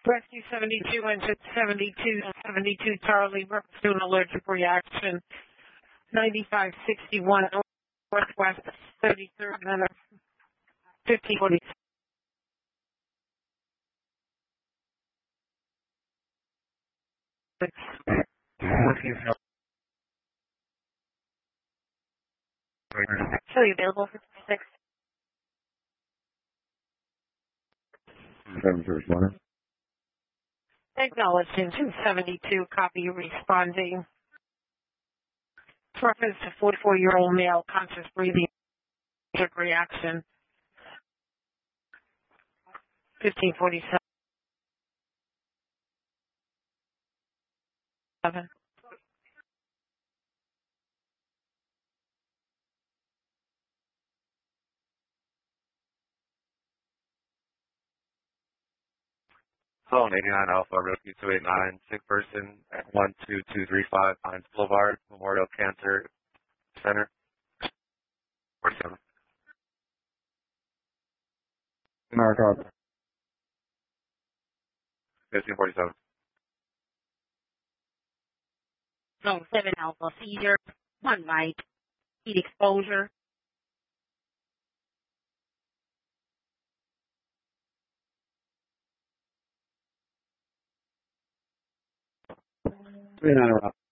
Rescue 72, engine 72 Charlie, reference to an allergic reaction. 9561 Northwest 33rd minute, 1546. Actually available for 6. 731. Acknowledged engine 72, copy responding. Reference to 44-year-old male, conscious breathing, allergic reaction. 1547. Zone 89 Alpha, Rescue 289, sick person at 12235 Pines Boulevard, Memorial Cancer Center. 47. Narcotic. 1547. Zone 7 Alpha, seizure, 1 light, heat exposure. Three nine around.